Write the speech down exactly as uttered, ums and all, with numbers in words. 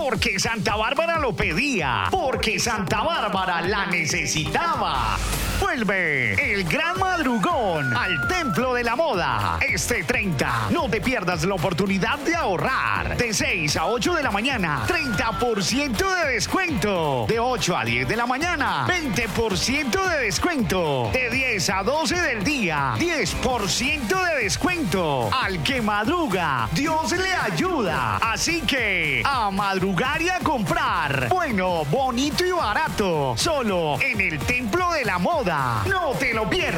porque Santa Bárbara lo pedía, porque Santa Bárbara la necesitaba. Vuelve el gran madrugón al Templo de la Moda. Este treinta, no te pierdas la oportunidad de ahorrar. De seis a ocho de la mañana, treinta por ciento de descuento. De ocho a diez de la mañana, veinte por ciento de descuento. De diez a doce del día, diez por ciento de descuento. Al que madruga, Dios le ayuda. Así que, a madrugar y a comprar. Bueno, bonito y barato. Solo en el Templo de la Moda. No te lo pierdas.